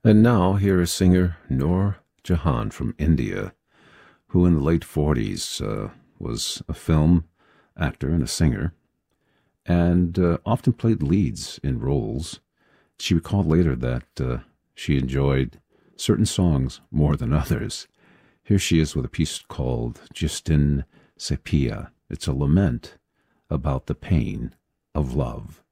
And now here is singer Noor Jahan from India, who in the late 40s was a film actor and a singer, and often played leads in roles. She recalled later that she enjoyed certain songs more than others. Here she is with a piece called Justin Sepia. It's a lament about the pain of love.